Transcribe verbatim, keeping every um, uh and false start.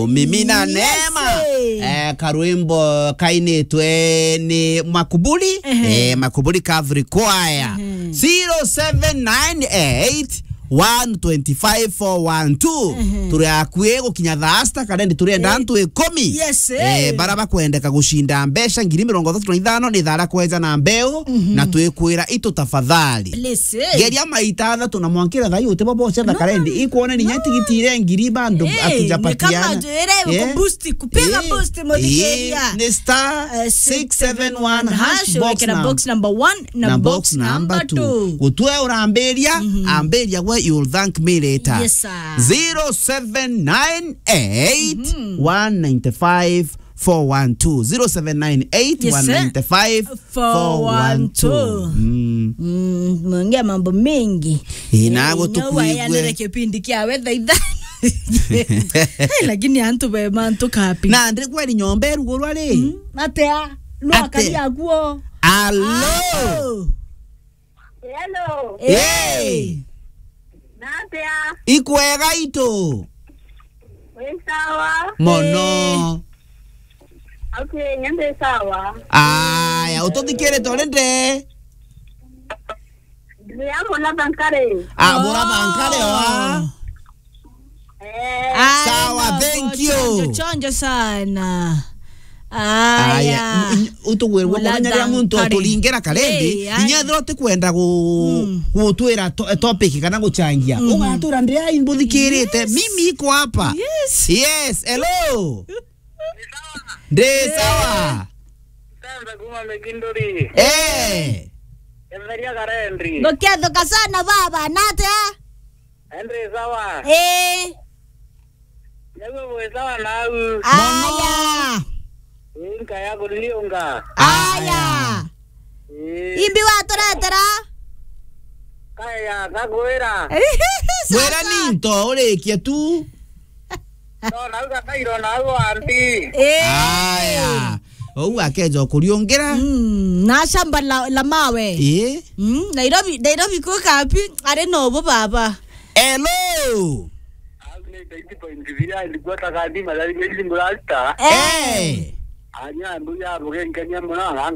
kumimina neema. Eh, karwimbo kainitwe ni Makubuli. Eh, Makubuli Calvary Choir. zero seven nine eight one two five four one two. Turi akwe gukinya thasta karendi turenda ntu ikumi. Yes, eh baraba kwendeka gushinda mbesha ngiri mirongo thatu na ithano ni thara kweza na mbeo na twikwira ito tafadhali. Listen. Geria maitana tuna mwankira thayo te bobo cia karendi ikuona ni nyatigitire ngiri bando akijapatiana. Kama jere ku boost kupiga boost modigeria. Ni star six seven one hash box number one na box number two. Utwe uramberia amberia you'll thank me later. Yes, sir. zero seven nine eight one nine five four one two. zero seven nine eight one nine five four one two. Mm. Mm, mwongea mambo mengi. Inago tukuigwe. Yana kipindi kia weather idha. Lakini antu be mantu kapi. Na ndri kweli nyombe ruguru ali. Atea. Lwa kalia guo. Allo. Hello. Hey. Natea. Ikwega ito. We sawa. Mono. Okay, nyande sawa. Aya, utothikire torende. Ndiamo na bankare. Ah, bora bankare wa. Eh. Sawa, thank you. Chonjo sana. Aya. Utugwe gwakanya muntu atulingera karendi inya throte kwenda gu gutwira topic kana guchangia ugatura ndia imbuthikirite mimi iko hapa. Yes. Yes, hello. Nde sawa. Sasa kuma megindori. Eh. Everia karendi. Ngokiatho kasana baba nate. Andre sawa. Eh. Yago we sawa na u. Aya. Inka yako lionga. Aya. Imbi watoretera. Kaya kagoera. Mwera ninto urekia tu. No na uga kairo na u anti. Aya. Ou akejo kuriongera. Mm, na shamba la, la mawe. Eh. Mm, Nairobi Nairobi ko kapi are nobo baba. Hello. Agne daiti point via ilikuwa takadi malali ngili ngulasta. Eh. Anya nduya bugengenya mona